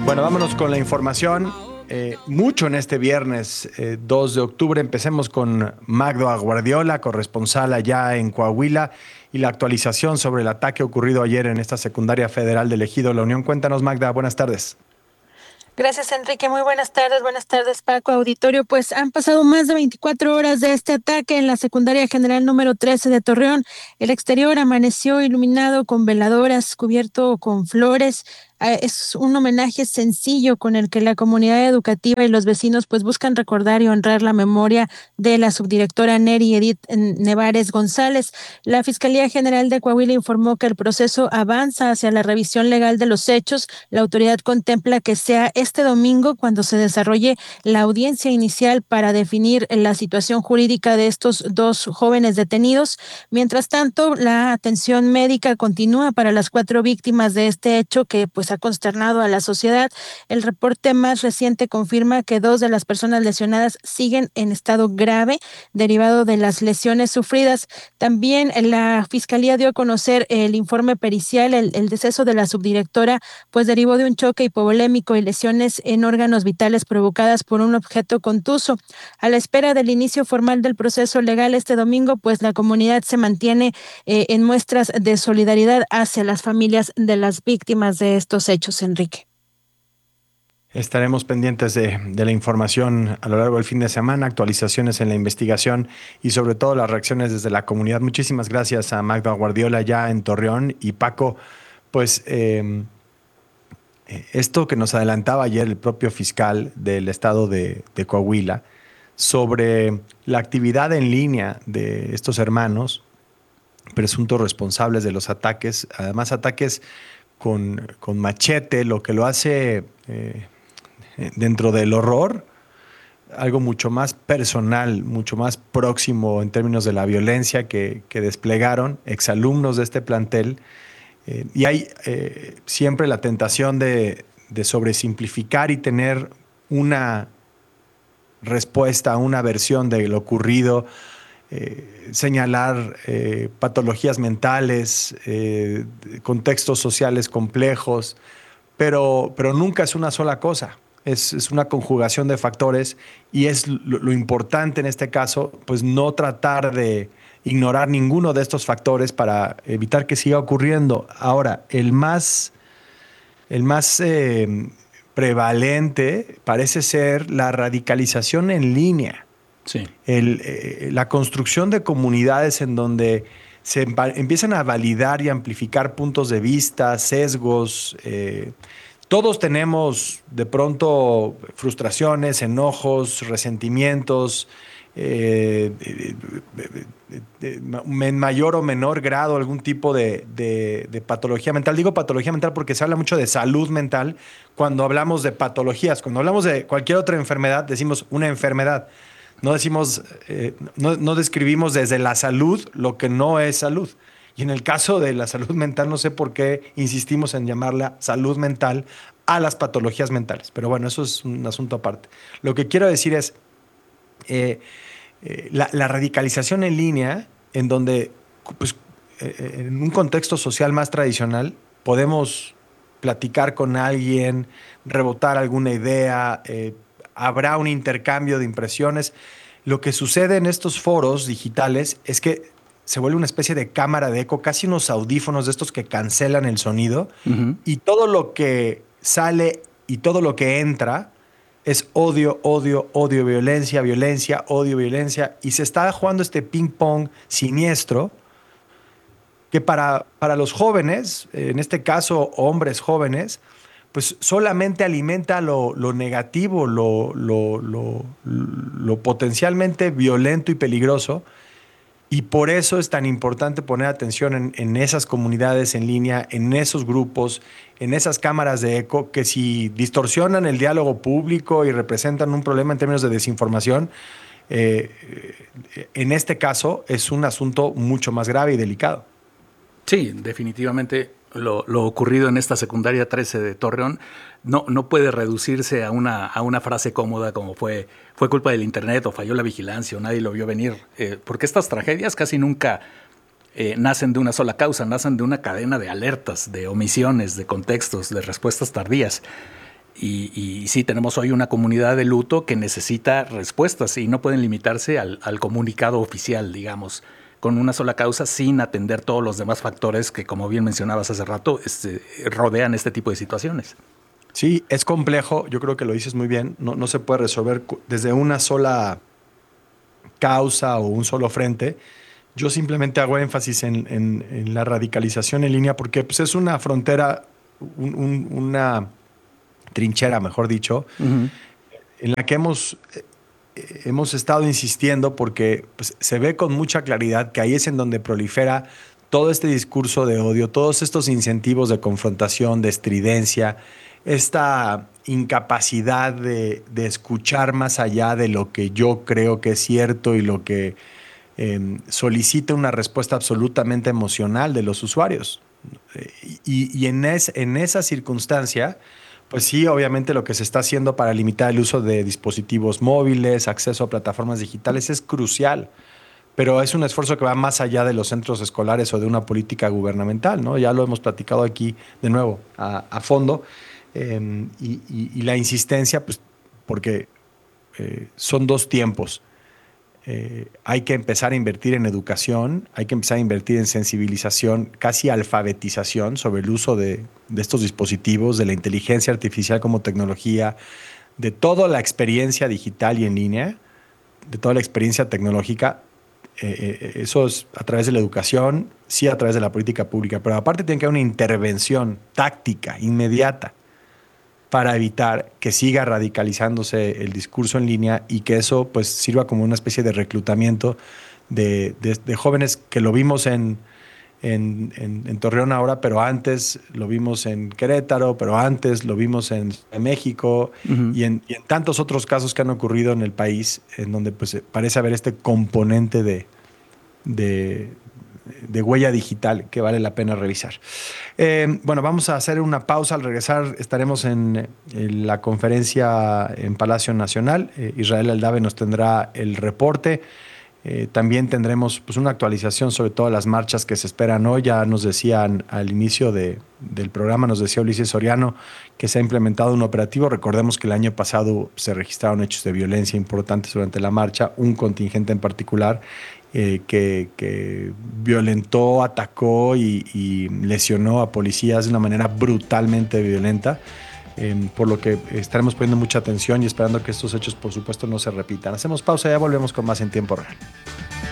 Bueno, vámonos con la información. Mucho en este viernes 2 de octubre. Empecemos con Magda Guardiola, corresponsal allá en Coahuila, y la actualización sobre el ataque ocurrido ayer en esta secundaria federal del Ejido La Unión. Cuéntanos, Magda, buenas tardes. Gracias, Enrique. Muy buenas tardes, Paco Auditorio. Pues han pasado más de 24 horas de este ataque en la secundaria general número 13 de Torreón. El exterior amaneció iluminado con veladoras, cubierto con flores. Es un homenaje sencillo con el que la comunidad educativa y los vecinos pues buscan recordar y honrar la memoria de la subdirectora Neri Edith Nevares González. La Fiscalía General de Coahuila informó que el proceso avanza hacia la revisión legal de los hechos. La autoridad contempla que sea este domingo cuando se desarrolle la audiencia inicial para definir la situación jurídica de estos dos jóvenes detenidos. Mientras tanto, la atención médica continúa para las 4 víctimas de este hecho que pues ha consternado a la sociedad. El reporte más reciente confirma que 2 de las personas lesionadas siguen en estado grave derivado de las lesiones sufridas. También la Fiscalía dio a conocer el informe pericial. El deceso de la subdirectora pues derivó de un choque hipovolémico y lesiones en órganos vitales provocadas por un objeto contuso. A la espera del inicio formal del proceso legal este domingo, pues la comunidad se mantiene en muestras de solidaridad hacia las familias de las víctimas de estos hechos, Enrique. Estaremos pendientes de la información a lo largo del fin de semana, actualizaciones en la investigación y sobre todo las reacciones desde la comunidad. Muchísimas gracias a Magda Guardiola ya en Torreón. Y Paco, pues esto que nos adelantaba ayer el propio fiscal del estado de Coahuila sobre la actividad en línea de estos hermanos, presuntos responsables de los ataques, además ataques con machete, lo que lo hace dentro del horror, algo mucho más personal, mucho más próximo en términos de la violencia que desplegaron exalumnos de este plantel. Y hay siempre la tentación de sobresimplificar y tener una respuesta, una versión de lo ocurrido, señalar patologías mentales, contextos sociales complejos, pero nunca es una sola cosa. Es una conjugación de factores y es lo importante en este caso, pues no tratar de ignorar ninguno de estos factores para evitar que siga ocurriendo. Ahora, el más prevalente parece ser la radicalización en línea, Sí. la construcción de comunidades en donde empiezan a validar y amplificar puntos de vista, sesgos. Todos tenemos de pronto frustraciones, enojos, resentimientos, en mayor o menor grado algún tipo de patología mental. Digo patología mental porque se habla mucho de salud mental cuando hablamos de patologías. Cuando hablamos de cualquier otra enfermedad, decimos una enfermedad. No decimos, no describimos desde la salud lo que no es salud. Y en el caso de la salud mental, no sé por qué insistimos en llamarla salud mental a las patologías mentales. Pero bueno, eso es un asunto aparte. Lo que quiero decir es la radicalización en línea, en donde, pues, en un contexto social más tradicional, podemos platicar con alguien, rebotar alguna idea, habrá un intercambio de impresiones. Lo que sucede en estos foros digitales es que se vuelve una especie de cámara de eco, casi unos audífonos de estos que cancelan el sonido, Ujú. y todo lo que sale y todo lo que entra es odio, odio, odio, violencia, violencia, odio, violencia, y se está jugando este ping pong siniestro que para los jóvenes, en este caso hombres jóvenes, pues solamente alimenta lo negativo, lo potencialmente violento y peligroso. Y por eso es tan importante poner atención en esas comunidades en línea, en esos grupos, en esas cámaras de eco, que si distorsionan el diálogo público y representan un problema en términos de desinformación, en este caso es un asunto mucho más grave y delicado. Sí, definitivamente lo ocurrido en esta secundaria 13 de Torreón no puede reducirse a una frase cómoda como fue culpa del internet o falló la vigilancia o nadie lo vio venir, porque estas tragedias casi nunca nacen de una sola causa, nacen de una cadena de alertas, de omisiones, de contextos, de respuestas tardías. Y sí, tenemos hoy una comunidad de luto que necesita respuestas y no pueden limitarse al comunicado oficial, digamos, con una sola causa sin atender todos los demás factores que, como bien mencionabas hace rato, rodean este tipo de situaciones. Sí, es complejo, yo creo que lo dices muy bien, no se puede resolver desde una sola causa o un solo frente. Yo simplemente hago énfasis en la radicalización en línea porque pues, es una frontera, una trinchera, mejor dicho, Uh-huh. en la que hemos estado insistiendo porque pues, se ve con mucha claridad que ahí es en donde prolifera todo este discurso de odio, todos estos incentivos de confrontación, de estridencia, esta incapacidad de escuchar más allá de lo que yo creo que es cierto y lo que solicita una respuesta absolutamente emocional de los usuarios. Y en esa circunstancia, pues sí, obviamente lo que se está haciendo para limitar el uso de dispositivos móviles, acceso a plataformas digitales es crucial, pero es un esfuerzo que va más allá de los centros escolares o de una política gubernamental, ¿no? Ya lo hemos platicado aquí de nuevo a fondo, y la insistencia, pues porque son dos tiempos. Hay que empezar a invertir en educación, hay que empezar a invertir en sensibilización, casi alfabetización sobre el uso de estos dispositivos, de la inteligencia artificial como tecnología, de toda la experiencia digital y en línea, de toda la experiencia tecnológica. Eso es a través de la educación, sí a través de la política pública, pero aparte tiene que haber una intervención táctica, inmediata, para evitar que siga radicalizándose el discurso en línea y que eso pues sirva como una especie de reclutamiento de jóvenes que lo vimos en Torreón ahora, pero antes lo vimos en Querétaro, pero antes lo vimos en México Uh-huh. y en tantos otros casos que han ocurrido en el país, en donde pues parece haber este componente de, de huella digital que vale la pena revisar. Bueno, vamos a hacer una pausa. Al regresar estaremos en la conferencia en Palacio Nacional. Israel Aldave nos tendrá el reporte. También tendremos pues, una actualización sobre todas las marchas que se esperan hoy. Ya nos decían al inicio del programa, nos decía Ulises Soriano que se ha implementado un operativo. Recordemos que el año pasado se registraron hechos de violencia importantes durante la marcha, un contingente en particular que violentó, atacó y lesionó a policías de una manera brutalmente violenta. Por lo que estaremos poniendo mucha atención y esperando que estos hechos, por supuesto, no se repitan. Hacemos pausa y ya volvemos con más en tiempo real.